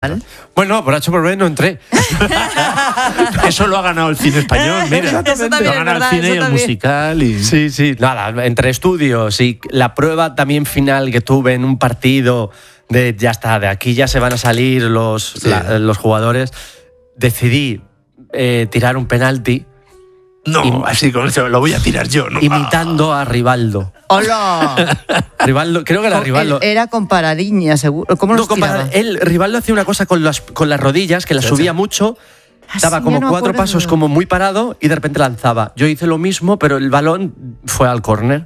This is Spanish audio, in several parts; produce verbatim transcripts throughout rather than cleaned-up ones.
¿Vale? Bueno, por H por B no entré. Eso lo ha ganado el cine español, mira. Eso también lo ha es ganado verdad, el cine eso y el también. musical. Y... Sí, sí. Nada, entre estudios y la prueba también final que tuve en un partido de ya está, de aquí ya se van a salir los, Sí. la- los jugadores, decidí eh, tirar un penalti No, Im- así con eso lo voy a tirar yo. ¿no? imitando a Rivaldo. ¡Hola! Rivaldo, creo que era Rivaldo. Él era con paradiña, seguro. ¿Cómo No, los compadre, tiraba? él, Rivaldo hacía una cosa con las, con las rodillas, que las Sí, subía sí. mucho, Ah, daba sí, como ya no me cuatro acuerdo. pasos como muy parado y de repente lanzaba. Yo hice lo mismo, pero el balón fue al córner.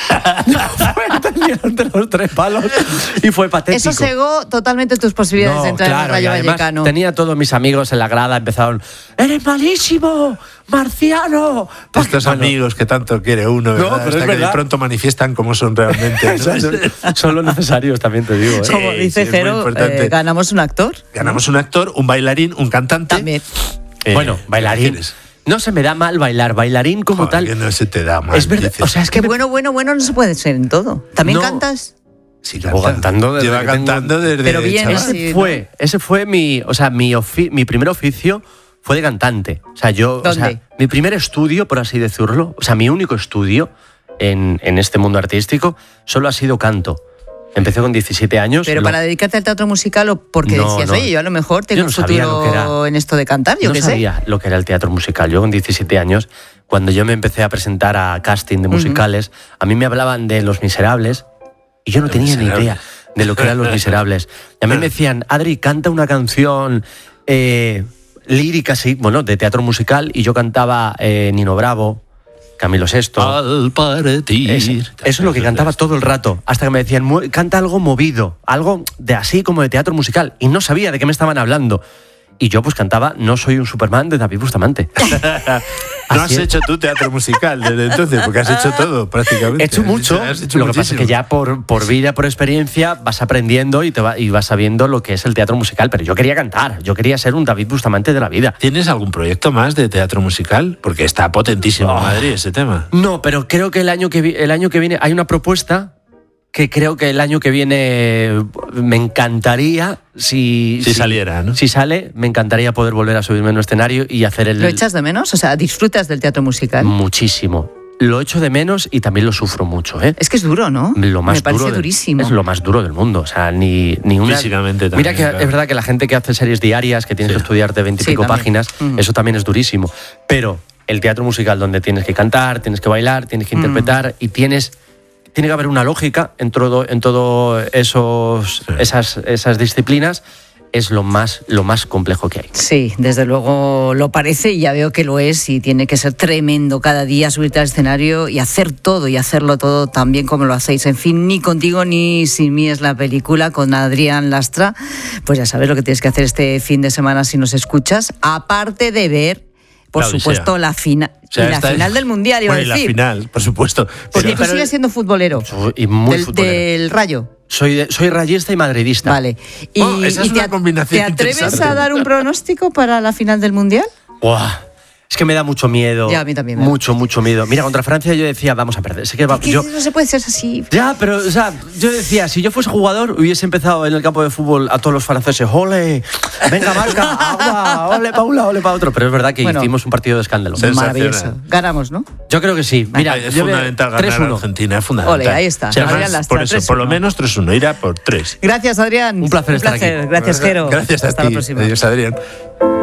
Fue- tenía entre los tres palos y fue patético. Eso cegó totalmente tus posibilidades No, de entrar en el claro, y Rayo además Vallecano. tenía a todos mis amigos en la grada, empezaron, ¡eres malísimo, marciano! Estos Bueno, amigos que tanto quiere uno, No, ¿verdad? pero Hasta es que de verdad. pronto manifiestan cómo son realmente. ¿no? son, son los necesarios, también te digo. ¿eh? Sí. Como dice sí, es muy Jero, importante. eh, ganamos un actor. Ganamos un actor, un bailarín, un cantante. También. Eh, Bueno, ¿qué bailarín. quieres? No se me da mal bailar, bailarín como Joder, tal. que no se te da mal. Es verdad, dices. o sea, es Es que que me- bueno, bueno, bueno no se puede ser en todo. ¿También No. cantas? Sí, Llevo canta. cantando desde Lleva que tengo- cantando desde Pero bien, chaval. ese- ese Sí, fue, ese fue mi, o sea, mi, ofi- mi primer oficio fue de cantante. O sea, yo, o sea, ¿Dónde? mi primer estudio, por así decirlo, o sea, mi único estudio en, en este mundo artístico solo ha sido canto. Empecé con diecisiete años. Pero lo- para dedicarte al teatro musical o porque No, decías, no. oye, yo a lo mejor tengo Yo no un sabía lo que futuro era. en esto de cantar, yo no qué sé. sabía lo que era el teatro musical. Yo con diecisiete años, cuando yo me empecé a presentar a casting de musicales, a mí me hablaban de Los Miserables y yo no Los tenía ni Miserables. idea de lo que eran Los Miserables. Y a mí me decían, Adri, canta una canción eh, lírica, sí, bueno, de teatro musical, y yo cantaba eh, Nino Bravo, Camilo Sesto. Al partir. Es- eso es lo que cantaba todo el rato, hasta que me decían, "Mu- canta algo movido, algo de así como de teatro musical", y no sabía de qué me estaban hablando. Y yo pues cantaba No soy un Superman de David Bustamante. No has Así es. hecho tu teatro musical desde entonces, porque has hecho todo prácticamente. He hecho mucho, Has hecho lo que pasa es que muchísimo. ya por, por vida, por experiencia, vas aprendiendo y, te va- y vas sabiendo lo que es el teatro musical. Pero yo quería cantar, yo quería ser un David Bustamante de la vida. ¿Tienes algún proyecto más de teatro musical? Porque está potentísimo en Madrid ese tema. No, pero creo que el año que, vi- el año que viene hay una propuesta que creo que el año que viene me encantaría, si, Si saliera, ¿no? Si sale, me encantaría poder volver a subirme en un escenario y hacer el... ¿Lo echas de menos? O sea, disfrutas del teatro musical. Muchísimo. Lo echo de menos y también lo sufro mucho, ¿eh? Es que es duro, ¿no? Lo más Me parece duro del- durísimo. Es lo más duro del mundo. O sea, ni, ni una. Físicamente Mira también, que claro. es verdad que la gente que hace series diarias, que tienes Sí. que estudiarte veintipico Sí, también. páginas, Mm. eso también es durísimo. Pero el teatro musical, donde tienes que cantar, tienes que bailar, tienes que interpretar y tienes. Tiene que haber una lógica en todo, en todo esos, Sí. esas, esas disciplinas, es lo más, lo más complejo que hay. Sí, desde luego lo parece y ya veo que lo es y tiene que ser tremendo cada día subirte al escenario y hacer todo y hacerlo todo tan bien como lo hacéis. En fin, Ni contigo ni sin mí es la película con Adrián Lastra. Pues ya sabes lo que tienes que hacer este fin de semana si nos escuchas, aparte de ver, por La supuesto, Odisea. la, fina, O sea, y la esta es- final del Mundial, iba Bueno, a y decir. la final, por supuesto. Porque Pero- tú sigues siendo futbolero. Y muy del, futbolero. del Rayo. Soy, de- soy rayista y madridista. Vale. ¿Y, Oh, esa es y te, una a- combinación te atreves interesante. a dar un pronóstico para la final del Mundial? Buah, es que me da mucho miedo. Ya, a mí también me da Mucho, mucho miedo. Mira, contra Francia yo decía, vamos a perder. Sé que va, Que yo, no se puede ser así. ya, pero, o sea, yo decía, si yo fuese jugador, hubiese empezado en el campo de fútbol a todos los franceses, ¡ole! ¡Venga, marca! ¡Agua! ¡Ole para uno, ole para otro! Pero es verdad que Bueno. hicimos un partido de escándalo. Sí. Maravilloso. Sensacional. Ganamos, ¿no? Yo creo que sí. Mira, es yo veo fundamental ganar tres a uno. Argentina, es fundamental. Ole, ahí está. O sea, Adrián más, Lastra, por eso, tres por lo uno. menos tres uno, irá por tres. Gracias, Adrián. Un placer estar aquí. Gracias, Jero. Gracias a Hasta ti. la próxima. Adiós, Adrián.